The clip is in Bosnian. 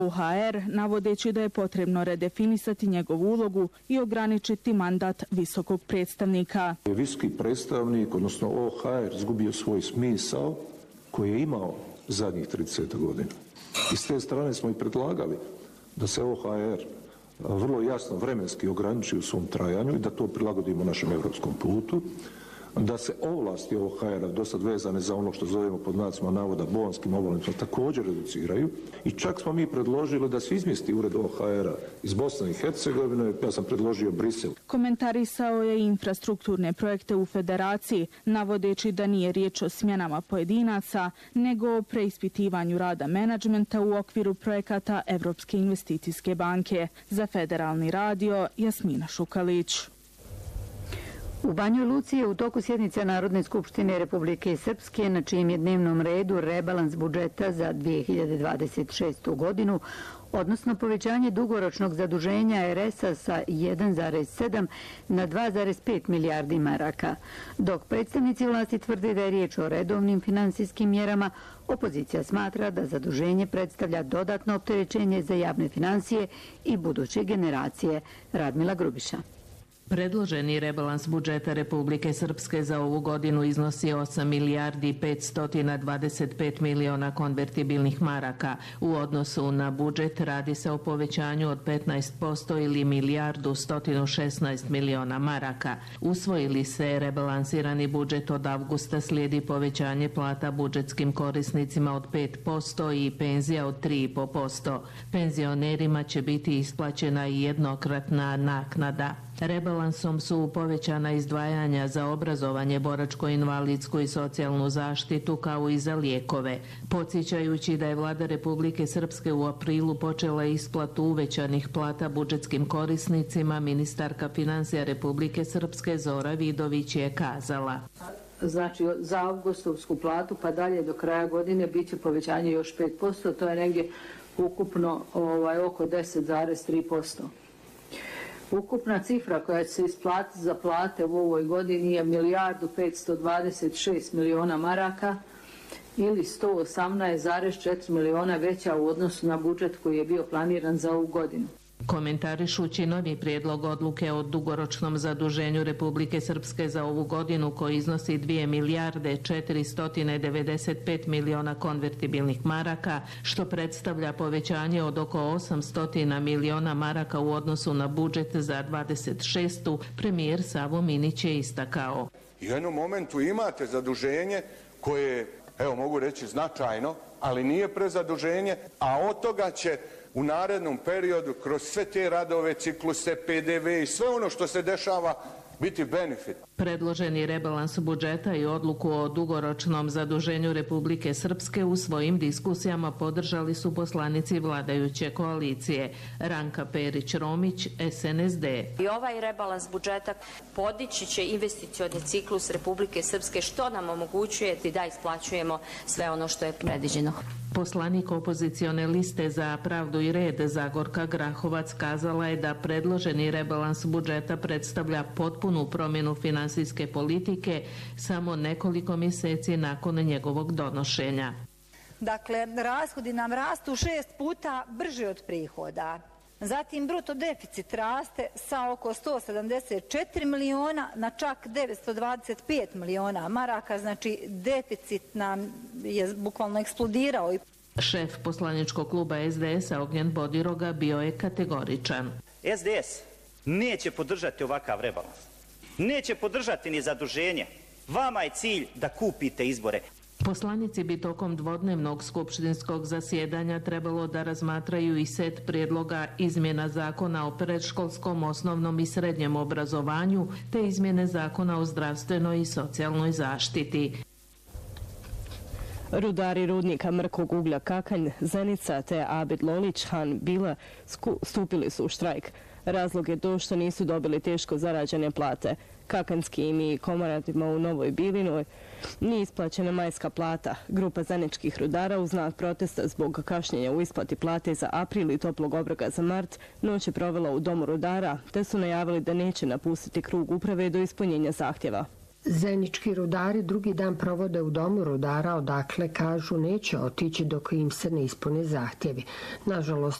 OHR, navodeći da je potrebno redefinisati njegovu ulogu i ograničiti mandat visokog predstavnika. Visoki predstavnik, odnosno OHR, izgubio svoj smisao koji je imao zadnjih 30 godina. I s te strane smo i predlagali da se OHR vrlo jasno vremenski ograniči u svom trajanju i da to prilagodimo našem evropskom putu, da se ovlasti OHR-a dosad vezane za ono što zovemo pod znacima navoda bolonskim obavljenicama također reduciraju i čak smo mi predložili da se izmjesti ured OHR-a iz Bosne i Hercegovine, ja sam predložio Brisel. Komentarisao je infrastrukturne projekte u federaciji, navodeći da nije riječ o smjenama pojedinaca, nego o preispitivanju rada menadžmenta u okviru projekata Evropske investicijske banke. Za Federalni radio, Jasmina Šukalić. U Banjoj Luci je u toku sjednice Narodne skupštine Republike Srpske, na čijem je dnevnom redu rebalans budžeta za 2026. godinu, odnosno povećanje dugoročnog zaduženja RS-a sa 1,7 na 2,5 milijardi maraka. Dok predstavnici vlasti tvrde da je riječ o redovnim finansijskim mjerama, opozicija smatra da zaduženje predstavlja dodatno opterećenje za javne financije i buduće generacije. Radmila Grubiša. Predloženi rebalans budžeta Republike Srpske za ovu godinu iznosi 8 milijardi 525 miliona konvertibilnih maraka. U odnosu na budžet radi se o povećanju od 15% ili milijardu 116 miliona maraka. Usvojili se rebalansirani budžet od avgusta, slijedi povećanje plata budžetskim korisnicima od 5% i penzija od 3,5%. Penzionerima će biti isplaćena i jednokratna naknada. Rebalansom su povećana izdvajanja za obrazovanje, boračko-invalidsku i socijalnu zaštitu kao i za lijekove. Podsjećajući da je Vlada Republike Srpske u aprilu počela isplatu uvećanih plata budžetskim korisnicima, ministarka financija Republike Srpske Zora Vidović je kazala: Znači za avgustovsku platu pa dalje do kraja godine bit će povećanje još 5%, to je negdje ukupno oko 10,3%. Ukupna cifra koja će se isplatiti za plate u ovoj godini je milijardu 526 miliona maraka ili 118,4 miliona veća u odnosu na budžet koji je bio planiran za ovu godinu. Komentarišući novi prijedlog odluke o dugoročnom zaduženju Republike Srpske za ovu godinu koji iznosi 2 milijarde 495 miliona konvertibilnih maraka, što predstavlja povećanje od oko 800 miliona maraka u odnosu na budžet za 26. premijer Savo Minić je istakao: U jednom momentu imate zaduženje koje, evo mogu reći značajno, ali nije prezaduženje, a od toga će u narednom periodu kroz sve te radove, cikluse, PDV i sve ono što se dešava biti benefit. Predloženi rebalans budžeta i odluku o dugoročnom zaduženju Republike Srpske u svojim diskusijama podržali su poslanici vladajuće koalicije. Ranka Perić-Romić, SNSD. I ovaj rebalans budžeta podići će investicioni ciklus Republike Srpske, što nam omogućuje da isplaćujemo sve ono što je predviđeno. Poslanik opozicione liste za pravdu i red Zagorka Grahovac kazala je da predloženi rebalans budžeta predstavlja potpunu promjenu finansijske politike samo nekoliko mjeseci nakon njegovog donošenja. Dakle, rashodi nam rastu 6 puta brže od prihoda. Zatim bruto deficit raste sa oko 174 miliona na čak 925 miliona maraka, znači deficit nam je bukvalno eksplodirao. Šef poslaničkog kluba SDS-a Ognjen Bodiroga bio je kategoričan. SDS neće podržati ovakav rebalans. Neće podržati ni zaduženje. Vama je cilj da kupite izbore. Poslanici bi tokom dvodnevnog skupštinskog zasjedanja trebalo da razmatraju i set prijedloga izmjena zakona o predškolskom, osnovnom i srednjem obrazovanju te izmjene zakona o zdravstvenoj i socijalnoj zaštiti. Rudari rudnika mrkog uglja Kakanj, Zenica te Abid Lolić, Han Bila stupili su u štrajk. Razlog je to što nisu dobili teško zarađene plate. Kakanjskim i komoratima u Novoj Bilinoj nije isplaćena majska plata. Grupa zeničkih rudara u znak protesta zbog kašnjenja u isplati plate za april i toplog obroka za mart noć je provela u domu rudara, te su najavili da neće napustiti krug uprave do ispunjenja zahtjeva. Zenički rudari drugi dan provode u domu rudara, odakle kažu neće otići dok im se ne ispune zahtjevi. Nažalost,